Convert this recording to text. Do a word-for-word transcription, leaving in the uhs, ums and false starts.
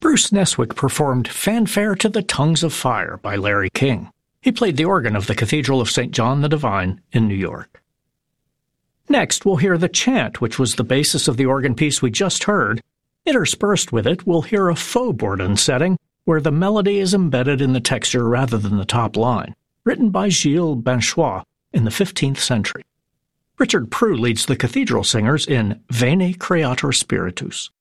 Bruce Neswick performed Fanfare to the Tongues of Fire by Larry King. He played the organ of the Cathedral of Saint John the Divine in New York. Next, we'll hear the chant, which was the basis of the organ piece we just heard. Interspersed with it, we'll hear a faux Bourdon setting, where the melody is embedded in the texture rather than the top line, written by Gilles Benchois in the fifteenth century. Richard Prue leads the cathedral singers in Veni Creator Spiritus.